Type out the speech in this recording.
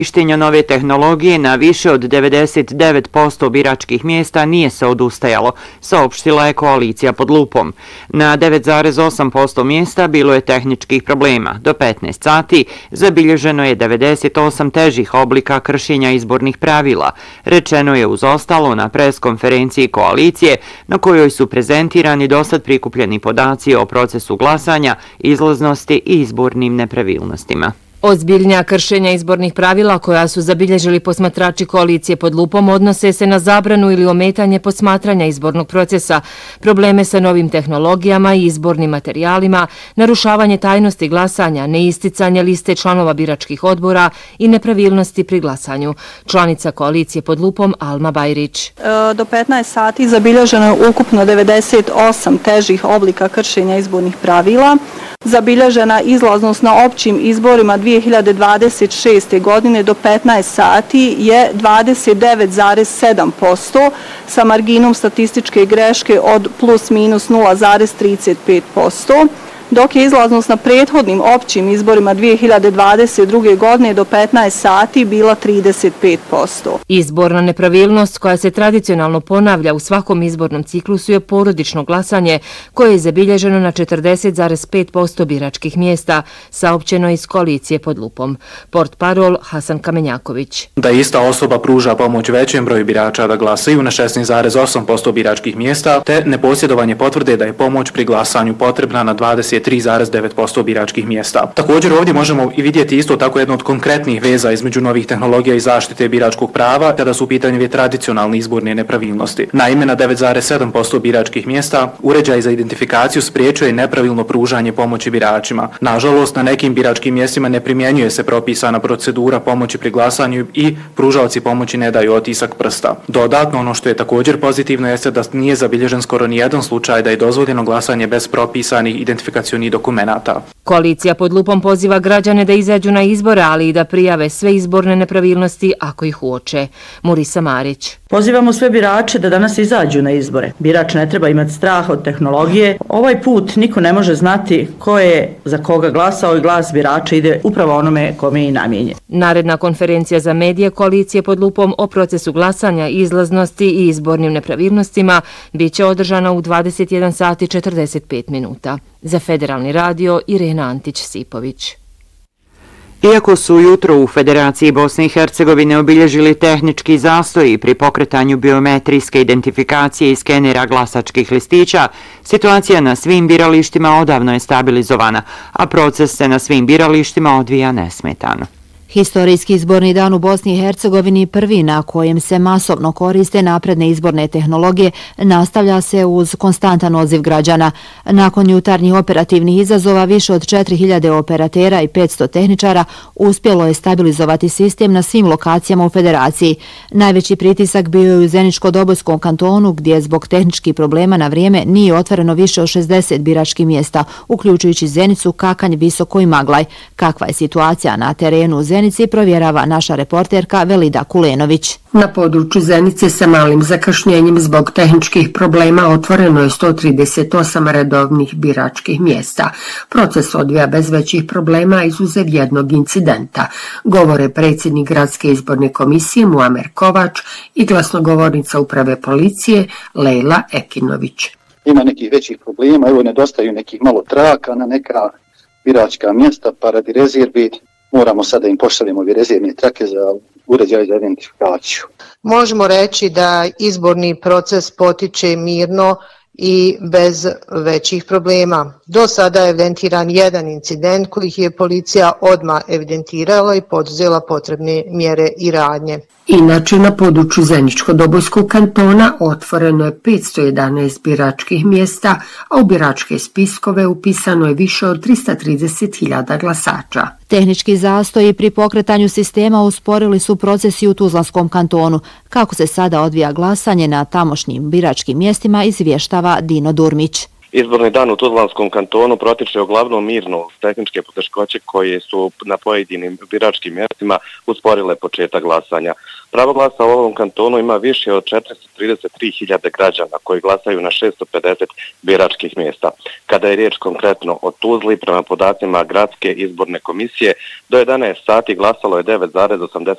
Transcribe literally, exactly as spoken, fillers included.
korištenja nove tehnologije na više od devedeset devet posto biračkih mjesta nije se odustajalo, saopštila je koalicija pod lupom. Na devet zarez osam posto mjesta bilo je tehničkih problema. Do petnaest sati zabilježeno je devedeset osam težih oblika kršenja izbornih pravila, rečeno je uz ostalo na pres konferenciji koalicije na kojoj su prezentirani dosad prikupljeni podaci o procesu glasanja, izlaznosti i izbornim nepravilnostima. Ozbiljnija kršenja izbornih pravila koja su zabilježili posmatrači koalicije pod lupom odnose se na zabranu ili ometanje posmatranja izbornog procesa, probleme sa novim tehnologijama i izbornim materijalima, narušavanje tajnosti glasanja, neisticanje liste članova biračkih odbora i nepravilnosti pri glasanju. Članica koalicije pod lupom Alma Bajrić. Do petnaest sati zabilježeno je ukupno devedeset osam težih oblika kršenja izbornih pravila. Zabilježena izlaznost na općim izborima dvije hiljade dvadeset šeste. godine do petnaest sati je dvadeset devet zarez sedam posto sa marginom statističke greške od plus minus nula zarez trideset pet posto. Dok je izlaznost na prethodnim općim izborima dvije hiljade dvadeset druge. godine do petnaest sati bila trideset pet posto. Izborna nepravilnost koja se tradicionalno ponavlja u svakom izbornom ciklusu je porodično glasanje koje je zabilježeno na četrdeset zarez pet posto biračkih mjesta, saopćeno iz koalicije pod lupom. Portparol Hasan Kamenjaković. Da ista osoba pruža pomoć većem broju birača da glasaju na šesnaest zarez osam posto biračkih mjesta, te neposjedovanje potvrde da je pomoć pri glasanju potrebna na dvadeset tri zarez devet posto biračkih mjesta. Također ovdje možemo i vidjeti isto tako jedno od konkretnih veza između novih tehnologija i zaštite biračkog prava kada su u pitanju tradicionalne izborne nepravilnosti. Naime, na devet zarez sedam posto biračkih mjesta uređaj za identifikaciju spriječuje nepravilno pružanje pomoći biračima. Nažalost, na nekim biračkim mjestima ne primjenjuje se propisana procedura pomoći pri glasanju i pružaoci pomoći ne daju otisak prsta. Dodatno, ono što je također pozitivno jeste da nije zabilježen skoro nijedan slučaj da je dozvoljeno glasanje bez propisanih identifikacija dokumenata. Koalicija pod lupom poziva građane da izađu na izbore, ali i da prijave sve izborne nepravilnosti ako ih uoče. Murisa Marić. Pozivamo sve birače da danas izađu na izbore. Birač ne treba imati strah od tehnologije. Ovaj put niko ne može znati ko je za koga glasao i glas birača ide upravo onome kome je i namijenjen. Naredna konferencija za medije koalicije pod lupom o procesu glasanja, izlaznosti i izbornim nepravilnostima biće održana u dvadeset jedan sati četrdeset pet minuta. Za Federalni radio Irena Antić-Sipović. Iako su jutro u Federaciji Bosne i Hercegovine obilježili tehnički zastoji pri pokretanju biometrijske identifikacije i skenera glasačkih listića, situacija na svim biralištima odavno je stabilizovana, a proces se na svim biralištima odvija nesmetano. Historijski izborni dan u Bosni i Hercegovini, prvi na kojem se masovno koriste napredne izborne tehnologije, nastavlja se uz konstantan odziv građana. Nakon jutarnjih operativnih izazova, više od četiri hiljade operatera i petsto tehničara uspjelo je stabilizovati sistem na svim lokacijama u Federaciji. Najveći pritisak bio je u Zeničko-Dobojskom kantonu, gdje zbog tehničkih problema na vrijeme nije otvoreno više od šezdeset biračkih mjesta, uključujući Zenicu, Kakanj, Visoko i Maglaj. Kakva je situacija na terenu u Zenici provjerava naša reporterka Velida Kulenović. Na području Zenice sa malim zakašnjenjem zbog tehničkih problema otvoreno je sto trideset osam redovnih biračkih mjesta. Proces odvija bez većih problema izuzev jednog incidenta, govore predsjednik Gradske izborne komisije Muamer Kovač i glasnogovornica uprave policije Lejla Ekinović. Ima nekih većih problema, evo nedostaju nekih malo traka na neka biračka mjesta, pa radi rezervi moramo sada im pošaljemo ove rezervne trake za uređaj za identifikaciju. Možemo reći da izborni proces potiče mirno i bez većih problema. Do sada je evidentiran jedan incident kojih je policija odmah evidentirala i poduzela potrebne mjere i radnje. Inače, na području Zeničko-Dobojskog kantona otvoreno je petsto jedanaest biračkih mjesta, a u biračke spiskove upisano je više od trista trideset hiljada glasača. Tehnički zastoji pri pokretanju sistema usporili su procesi u Tuzlanskom kantonu. Kako se sada odvija glasanje na tamošnjim biračkim mjestima, izvještava Dino Durmić. Izborni dan u Tuzlanskom kantonu protiče uglavnom mirno uz tehničke poteškoće koje su na pojedinim biračkim mjestima usporile početak glasanja. Pravo glasa u ovom kantonu ima više od četiristo trideset tri hiljade građana koji glasaju na šesto pedeset biračkih mjesta. Kada je riječ konkretno o Tuzli, prema podacima Gradske izborne komisije, do jedanaest sati glasalo je devet zarez osamdeset